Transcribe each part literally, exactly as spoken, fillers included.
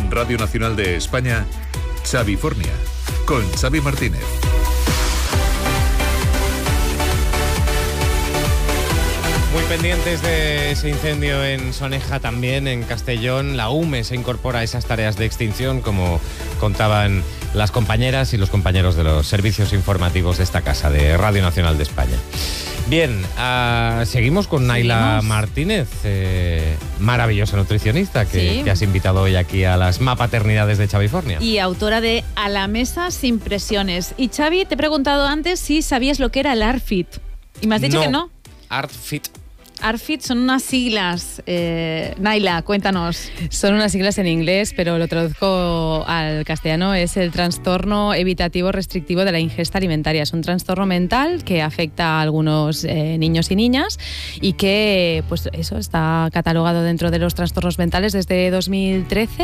En Radio Nacional de España, Xavifornia, con Xavi Martínez. Muy pendientes de ese incendio en Soneja, también en Castellón. La U M E se incorpora a esas tareas de extinción, como contaban las compañeras y los compañeros de los servicios informativos de esta casa, de Radio Nacional de España. Bien, uh, seguimos con Naila ¿Seguimos? Martínez, eh, maravillosa nutricionista que, sí. que has invitado hoy aquí a las Mapaternidades de Xavifornia. Y autora de A la mesa sin presiones. Y Xavi, te he preguntado antes si sabías lo que era el ARFIT. Y me has dicho no. que no. ARFIT. ARFIT son unas siglas. Eh, Naila, cuéntanos. Son unas siglas en inglés, pero lo traduzco al castellano. Es el trastorno evitativo restrictivo de la ingesta alimentaria. Es un trastorno mental que afecta a algunos eh, niños y niñas y que, pues eso, está catalogado dentro de los trastornos mentales desde dos mil trece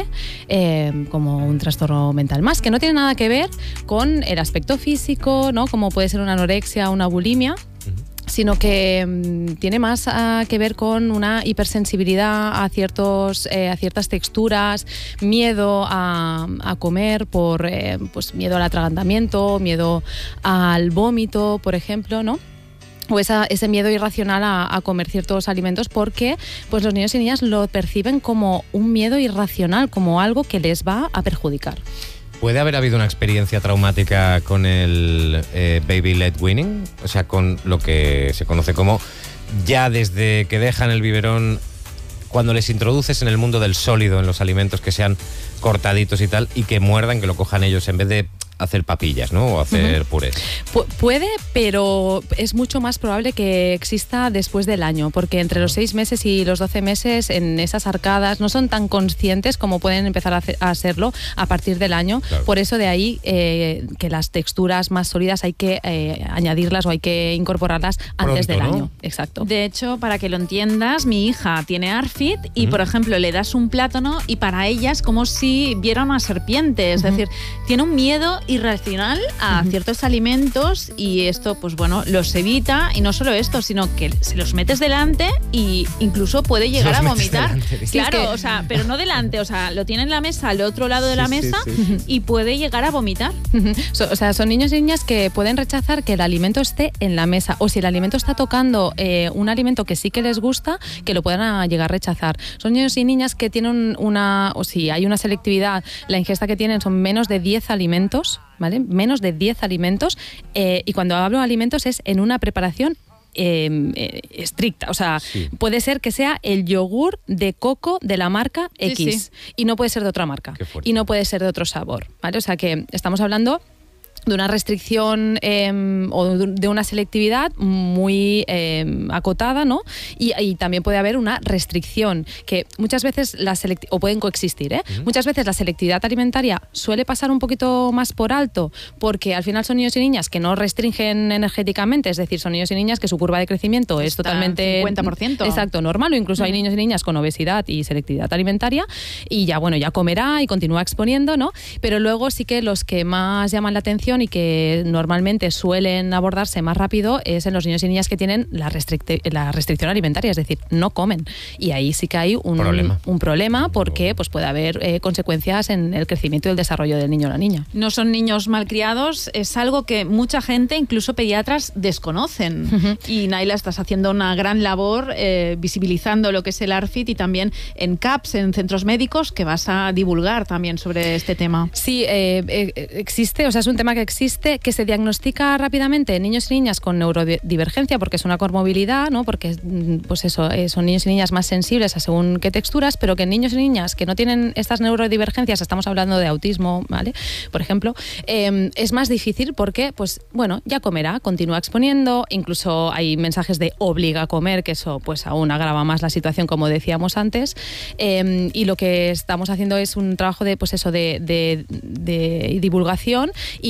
eh, como un trastorno mental más, que no tiene nada que ver con el aspecto físico, ¿no? Como puede ser una anorexia o una bulimia, sino que mmm, tiene más uh, que ver con una hipersensibilidad a, ciertos, eh, a ciertas texturas, miedo a, a comer, por eh, pues miedo al atragantamiento, miedo al vómito, por ejemplo, ¿no? O esa, ese miedo irracional a, a comer ciertos alimentos, porque pues los niños y niñas lo perciben como un miedo irracional, como algo que les va a perjudicar. ¿Puede haber habido una experiencia traumática con el eh, baby-led weaning? O sea, con lo que se conoce como ya desde que dejan el biberón, cuando les introduces en el mundo del sólido, en los alimentos que sean cortaditos y tal, y que muerdan, que lo cojan ellos en vez de hacer papillas, ¿no? O hacer uh-huh. purés. Pu- puede, pero es mucho más probable que exista después del año, porque entre los seis meses y los doce meses en esas arcadas no son tan conscientes como pueden empezar a, hacer, a serlo a partir del año. Claro. Por eso de ahí eh, que las texturas más sólidas hay que eh, añadirlas o hay que incorporarlas antes Pronto, del ¿no? año. Exacto. De hecho, para que lo entiendas, mi hija tiene ARFIT y, uh-huh. por ejemplo, le das un plátano y para ella es como si viera una serpiente. Es uh-huh. decir, tiene un miedo irracional a uh-huh. ciertos alimentos y esto, pues bueno, los evita. Y no solo esto, sino que se los metes delante y incluso puede llegar los a vomitar. Delante, claro, es que... o sea, pero no delante, o sea, lo tiene en la mesa, al otro lado de sí, la mesa sí, sí. y puede llegar a vomitar. So, o sea, son niños y niñas que pueden rechazar que el alimento esté en la mesa, o si el alimento está tocando eh, un alimento que sí que les gusta, que lo puedan llegar a rechazar. Son niños y niñas que tienen una, o si hay una selectividad, la ingesta que tienen son menos de diez alimentos, ¿vale? Menos de diez alimentos, eh, y cuando hablo de alimentos es en una preparación Eh, eh, estricta, o sea, sí. puede ser que sea el yogur de coco de la marca X, sí, sí. y no puede ser de otra marca, y no puede ser de otro sabor, ¿vale? O sea que estamos hablando de una restricción eh, o de una selectividad muy eh, acotada, ¿no? Y, y también puede haber una restricción, que muchas veces la select- o pueden coexistir, ¿eh? Uh-huh. Muchas veces la selectividad alimentaria suele pasar un poquito más por alto, porque al final son niños y niñas que no restringen energéticamente, es decir, son niños y niñas que su curva de crecimiento es Está totalmente cincuenta por ciento. Exacto, normal, o incluso uh-huh. hay niños y niñas con obesidad y selectividad alimentaria, y ya bueno, ya comerá y continúa exponiendo, ¿no? Pero luego sí que los que más llaman la atención y que normalmente suelen abordarse más rápido es en los niños y niñas que tienen la, restricti- la restricción alimentaria, es decir, no comen. Y ahí sí que hay un problema, un problema porque pues, puede haber eh, consecuencias en el crecimiento y el desarrollo del niño o la niña. No son niños malcriados, es algo que mucha gente, incluso pediatras, desconocen. Uh-huh. Y Naila, estás haciendo una gran labor eh, visibilizando lo que es el ARFIT y también en C A Ps, en centros médicos, que vas a divulgar también sobre este tema. Sí, eh, eh, existe, o sea, es un tema que existe, que se diagnostica rápidamente en niños y niñas con neurodivergencia, porque es una comorbilidad, ¿no? Porque pues eso, eh, son niños y niñas más sensibles a según qué texturas, pero que en niños y niñas que no tienen estas neurodivergencias, estamos hablando de autismo, ¿vale? Por ejemplo, eh, es más difícil porque, pues, bueno, ya comerá, continúa exponiendo, incluso hay mensajes de obliga a comer, que eso pues aún agrava más la situación, como decíamos antes, eh, y lo que estamos haciendo es un trabajo de, pues eso, de, de, de divulgación.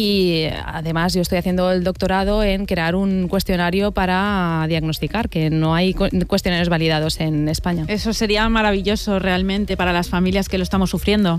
Y además yo estoy haciendo el doctorado en crear un cuestionario para diagnosticar, que no hay cuestionarios validados en España. Eso sería maravilloso realmente para las familias que lo estamos sufriendo.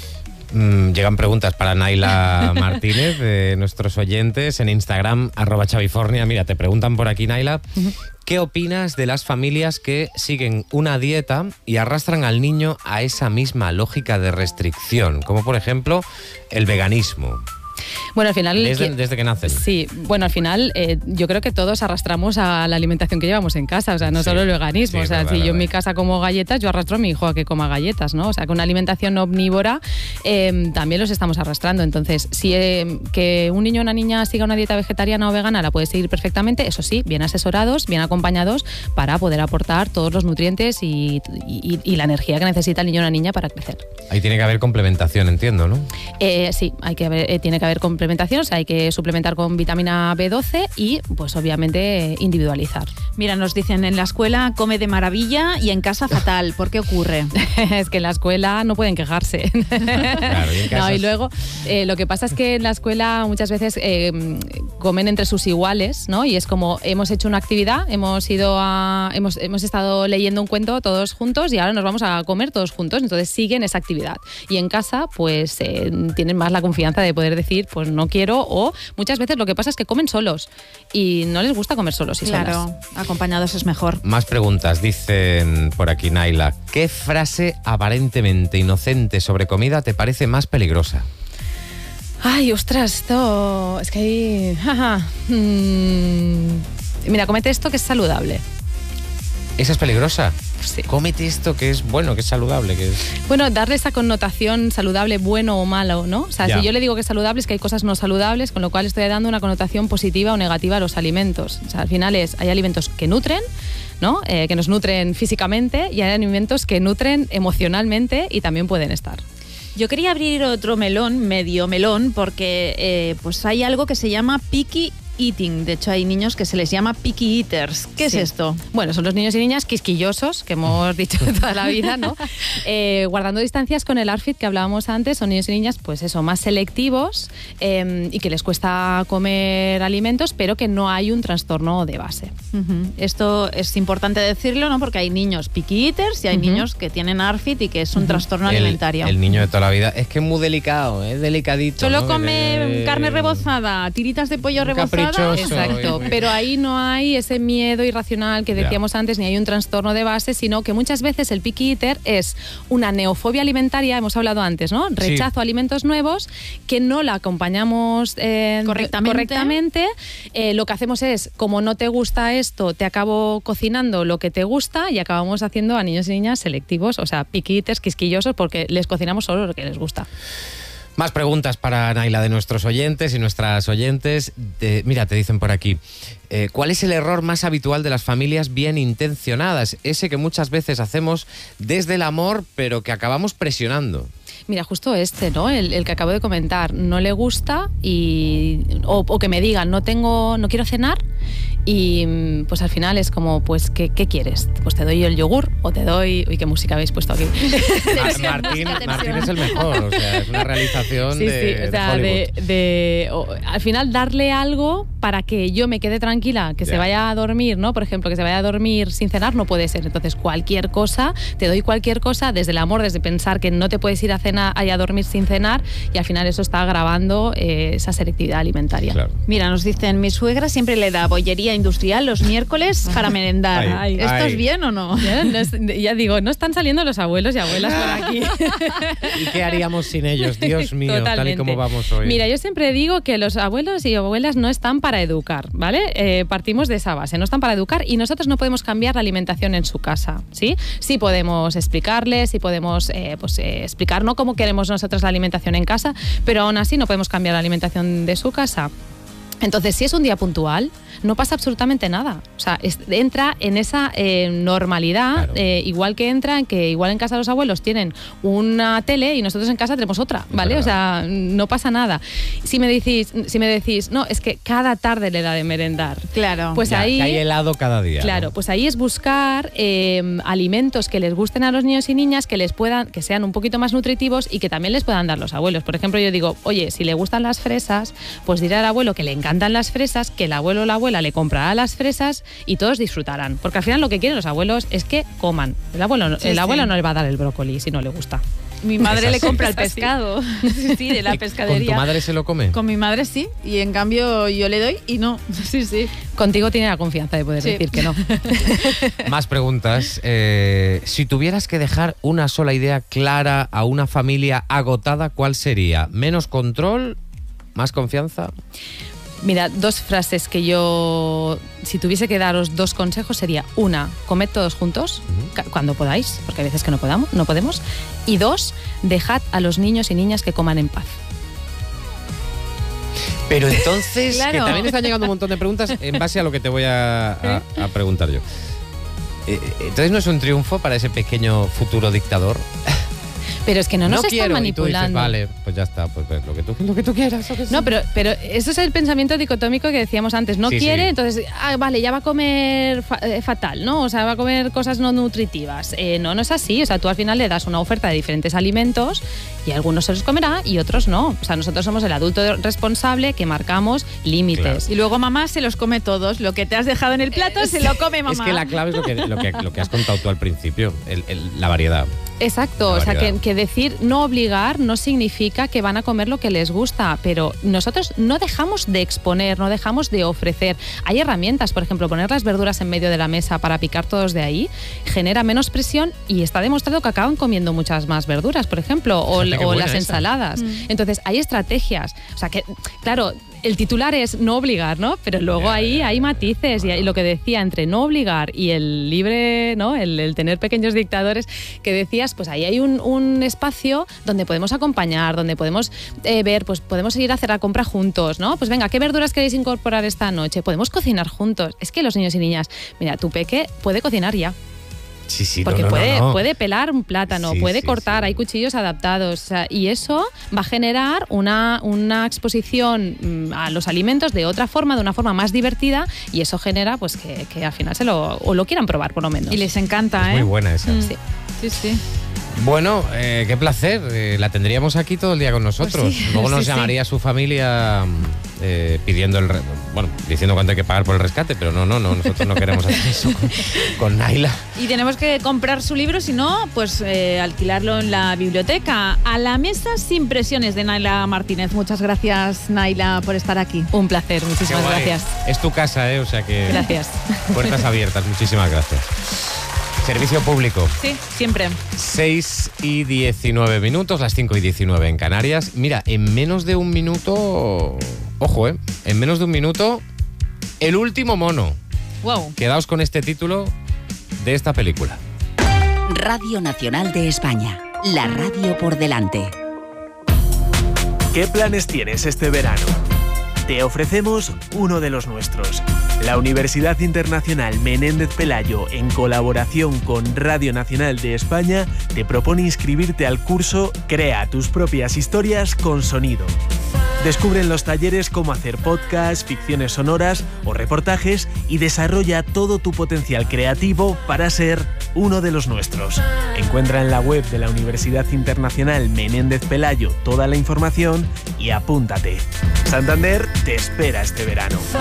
Mm, llegan preguntas para Naila Martínez de nuestros oyentes en Instagram, arroba Xavifornia. Mira, te preguntan por aquí, Naila, uh-huh. ¿qué opinas de las familias que siguen una dieta y arrastran al niño a esa misma lógica de restricción? Como por ejemplo el veganismo. Bueno, al final... Desde, desde que nacen. Sí, bueno, al final eh, yo creo que todos arrastramos a la alimentación que llevamos en casa, o sea, no sí, solo el veganismo. Sí, o sea, verdad, si yo en mi casa como galletas, yo arrastro a mi hijo a que coma galletas, ¿no? O sea, con una alimentación omnívora eh, también los estamos arrastrando. Entonces, si eh, que un niño o una niña siga una dieta vegetariana o vegana, la puede seguir perfectamente, eso sí, bien asesorados, bien acompañados, para poder aportar todos los nutrientes y, y, y la energía que necesita el niño o la niña para crecer. Ahí tiene que haber complementación, entiendo, ¿no? Eh, sí, hay que haber, eh, tiene que haber complementación, o sea, hay que suplementar con vitamina B doce y, pues obviamente, individualizar. Mira, nos dicen, en la escuela come de maravilla y en casa fatal. ¿Por qué ocurre? Es que en la escuela no pueden quejarse. Claro, y en casa... No, y luego, eh, lo que pasa es que en la escuela muchas veces eh, comen entre sus iguales, ¿no? Y es como, hemos hecho una actividad, hemos ido a, hemos, hemos estado leyendo un cuento todos juntos y ahora nos vamos a comer todos juntos, entonces siguen esa actividad. Y en casa, pues, eh, tienen más la confianza de poder decir, pues no quiero, o muchas veces lo que pasa es que comen solos y no les gusta comer solos y claro, solas. acompañados es mejor. Más preguntas, dicen por aquí Naila. ¿Qué frase aparentemente inocente sobre comida te parece más peligrosa? Ay, ostras, esto... Es que hay... mm, mira, comete esto que es saludable. ¿Esa es peligrosa? Sí. Cómete esto que es bueno, que es saludable, que es... Bueno, darle esa connotación saludable, bueno o malo, ¿no? O sea, ya. Si yo le digo que es saludable, es que hay cosas no saludables, con lo cual estoy dando una connotación positiva o negativa a los alimentos. O sea, al final es, hay alimentos que nutren, ¿no? Eh, que nos nutren físicamente, y hay alimentos que nutren emocionalmente y también pueden estar. Yo quería abrir otro melón, medio melón, porque eh, pues hay algo que se llama picky eating. De hecho, hay niños que se les llama picky eaters. ¿Qué sí. es esto? Bueno, son los niños y niñas quisquillosos, que hemos dicho toda la vida, ¿no? Eh, guardando distancias con el ARFID que hablábamos antes, son niños y niñas, pues eso, más selectivos eh, y que les cuesta comer alimentos, pero que no hay un trastorno de base. Uh-huh. Esto es importante decirlo, ¿no? Porque hay niños picky eaters y hay uh-huh. niños que tienen ARFID y que es un uh-huh. trastorno el, alimentario. El niño de toda la vida. Es que es muy delicado, es delicadito. Solo ¿no? come eh, carne rebozada, tiritas de pollo rebozada. Exacto, pero ahí no hay ese miedo irracional que decíamos yeah. antes, ni hay un trastorno de base, sino que muchas veces el picky eater es una neofobia alimentaria, hemos hablado antes, ¿no? Rechazo sí. a alimentos nuevos, que no la acompañamos eh, correctamente. correctamente. Eh, lo que hacemos es, como no te gusta esto, te acabo cocinando lo que te gusta y acabamos haciendo a niños y niñas selectivos, o sea, picky eaters, quisquillosos, porque les cocinamos solo lo que les gusta. Más preguntas para Naila de nuestros oyentes y nuestras oyentes. De, mira, te dicen por aquí, eh, ¿cuál es el error más habitual de las familias bien intencionadas? Ese que muchas veces hacemos desde el amor, pero que acabamos presionando. Mira, justo este, ¿no? El, el que acabo de comentar, no le gusta y o, o que me digan, no tengo, no quiero cenar. Y pues al final es como, pues, ¿qué, qué quieres? Pues te doy el yogur o te doy... Uy, qué música habéis puesto aquí. Martín, Martín es el mejor, o sea, es una realización sí, de, sí, o sea, de de, de o, al final darle algo para que yo me quede tranquila, que yeah. se vaya a dormir, ¿no? Por ejemplo, que se vaya a dormir sin cenar no puede ser. Entonces, cualquier cosa, te doy cualquier cosa, desde el amor, desde pensar que no te puedes ir a cenar, a dormir sin cenar, y al final eso está agravando eh, esa selectividad alimentaria. Claro. Mira, nos dicen, mi suegra siempre le da bollería industrial los miércoles para merendar. Ay, ¿Esto ay. es bien o no? Ya, no es, ya digo, no están saliendo los abuelos y abuelas por aquí. ¿Y qué haríamos sin ellos? Dios mío, Totalmente. Tal y como vamos hoy. Mira, yo siempre digo que los abuelos y abuelas no están para educar, ¿vale? Eh, partimos de esa base, no están para educar y nosotros no podemos cambiar la alimentación en su casa, ¿sí? Sí podemos explicarles, sí podemos eh, pues, eh, explicar, ¿no?, cómo queremos nosotros la alimentación en casa, pero aún así no podemos cambiar la alimentación de su casa. Entonces, si es un día puntual, no pasa absolutamente nada. O sea, es, entra en esa eh, normalidad, claro. eh, igual que entra en que igual en casa los abuelos tienen una tele y nosotros en casa tenemos otra, ¿vale? O sea, no pasa nada. Si me decís, si me decís, no, es que cada tarde le da de merendar. Claro. Pues ya, ahí que hay helado cada día. Claro, ¿no? Pues ahí es buscar eh, alimentos que les gusten a los niños y niñas, que les puedan, que sean un poquito más nutritivos y que también les puedan dar los abuelos. Por ejemplo, yo digo, oye, si le gustan las fresas, pues diré al abuelo que le encanta encantan las fresas, que el abuelo o la abuela le comprará las fresas y todos disfrutarán. Porque al final lo que quieren los abuelos es que coman. El abuelo, sí, el abuelo sí. no le va a dar el brócoli si no le gusta. Mi madre Es le así. compra el Es así. pescado. Sí, sí, de la ¿Y pescadería. ¿Con tu madre se lo come? Con mi madre sí, y en cambio yo le doy y no. Sí, sí. Contigo tiene la confianza de poder Sí. decir que no. Más preguntas. Eh, si tuvieras que dejar una sola idea clara a una familia agotada, ¿cuál sería? ¿Menos control? ¿Más confianza? Mira, dos frases que yo, si tuviese que daros dos consejos, sería una, comed todos juntos, ca- cuando podáis, porque hay veces que no podamos, no podemos. Y dos, dejad a los niños y niñas que coman en paz. Pero entonces, Claro. que también están llegando un montón de preguntas en base a lo que te voy a, a- a preguntar yo. Eh, entonces, ¿no es un triunfo para ese pequeño futuro dictador? Pero es que no nos quiero, están y tú dices, manipulando. vale, pues ya está, pues, pues, lo, que tú, lo que tú quieras. o que sí. No, pero, pero eso es el pensamiento dicotómico que decíamos antes. No Sí, quiere, sí. entonces, ah, vale, ya va a comer fa- eh, fatal, ¿no? O sea, va a comer cosas no nutritivas. Eh, no, no es así. O sea, tú al final le das una oferta de diferentes alimentos y algunos se los comerá y otros no. O sea, nosotros somos el adulto responsable que marcamos límites. Y luego mamá se los come todos. Lo que te has dejado en el plato se lo come mamá. Es que la clave es lo que, lo que, lo que has contado tú al principio, el- el- la variedad. Exacto, La o sea, que, variedad. que decir no obligar no significa que van a comer lo que les gusta, pero nosotros no dejamos de exponer, no dejamos de ofrecer. Hay herramientas, por ejemplo, poner las verduras en medio de la mesa para picar todos de ahí, genera menos presión y está demostrado que acaban comiendo muchas más verduras, por ejemplo, o, Fíjate qué o buena las esa. ensaladas. Mm. Entonces, hay estrategias. O sea, que, claro, el titular es no obligar, ¿no? Pero luego Ya, ahí ya, hay ya. matices y, y lo que decía entre no obligar y el libre, ¿no? El, el tener pequeños dictadores que decías, pues ahí hay un, un espacio donde podemos acompañar, donde podemos eh, ver, pues podemos ir a hacer la compra juntos, ¿no? Pues venga, ¿qué verduras queréis incorporar esta noche? Podemos cocinar juntos. Es que los niños y niñas, mira, tu peque puede cocinar ya. Sí, sí, Porque no, no, puede, no, no. puede pelar un plátano, Sí, puede sí, cortar, sí. hay cuchillos adaptados. O sea, y eso va a generar una, una exposición mm, a los alimentos de otra forma, de una forma más divertida, y eso genera pues que, que al final se lo, o lo quieran probar por lo menos. Y les encanta, Es ¿eh? muy buena esa. Mm. Sí. Sí, sí. Bueno, eh, qué placer. Eh, la tendríamos aquí todo el día con nosotros. Pues sí. Luego nos Sí, sí. llamaría su familia eh, pidiendo el... re- bueno, diciendo cuánto hay que pagar por el rescate, pero no, no, no. Nosotros no queremos hacer eso con, con Naila. Y tenemos que comprar su libro, si no, pues eh, alquilarlo en la biblioteca. A la mesa sin presiones, de Naila Martínez. Muchas gracias, Naila, por estar aquí. Un placer, Qué muchísimas guay. gracias. Es tu casa, ¿eh? O sea que... Gracias. Puertas abiertas. Muchísimas gracias. Servicio público. Sí, siempre. seis y diecinueve minutos, las cinco y diecinueve en Canarias. Mira, en menos de un minuto... Ojo, ¿eh? En menos de un minuto, El último mono. Wow. Quedaos con este título de esta película. Radio Nacional de España. La radio por delante. ¿Qué planes tienes este verano? Te ofrecemos uno de los nuestros. La Universidad Internacional Menéndez Pelayo, en colaboración con Radio Nacional de España, te propone inscribirte al curso Crea tus propias historias con sonido. Descubre en los talleres cómo hacer podcasts, ficciones sonoras o reportajes y desarrolla todo tu potencial creativo para ser uno de los nuestros. Encuentra en la web de la Universidad Internacional Menéndez Pelayo toda la información y apúntate. Santander te espera este verano.